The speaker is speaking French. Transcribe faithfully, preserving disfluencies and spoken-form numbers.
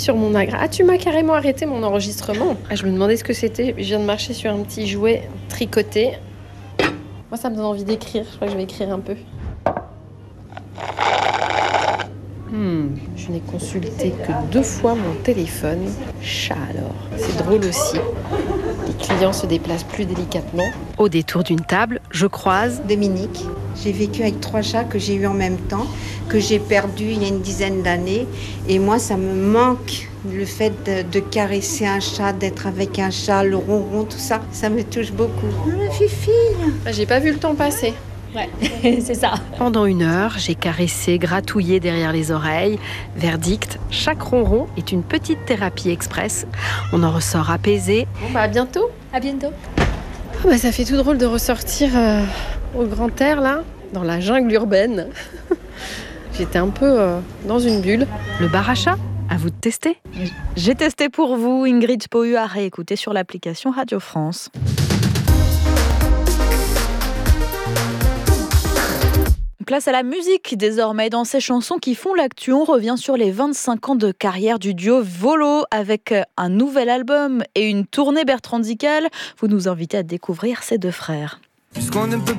sur mon agra. Ah, tu m'as carrément arrêté mon enregistrement. Ah, je me demandais ce que c'était. Je viens de marcher sur un petit jouet tricoté. Moi, ça me donne envie d'écrire. Je crois que je vais écrire un peu. Hmm, je n'ai consulté que deux fois mon téléphone. Chat alors. C'est drôle aussi. Les clients se déplacent plus délicatement. Au détour d'une table, je croise Dominique. J'ai vécu avec trois chats que j'ai eu en même temps, que j'ai perdu il y a une dizaine d'années. Et moi, ça me manque, le fait de, de caresser un chat, d'être avec un chat, le ronron, tout ça. Ça me touche beaucoup. La Fifi. J'ai pas vu le temps passer. Ouais, c'est ça. Pendant une heure, j'ai caressé, gratouillé derrière les oreilles. Verdict, chaque ronron est une petite thérapie express. On en ressort apaisé. Bon bah à bientôt. À bientôt. Oh bah ça fait tout drôle de ressortir euh, au grand air là, dans la jungle urbaine. J'étais un peu euh, dans une bulle. Le bar à chat, à vous de tester. J'ai testé pour vous, Ingrid Spohu, à réécouter sur l'application Radio France. Place à la musique désormais. Dans ces chansons qui font l'actu, on revient sur les vingt-cinq ans de carrière du duo Volo avec un nouvel album et une tournée bertrandicale. Vous nous invitez à découvrir ces deux frères. Puisqu'on ne peut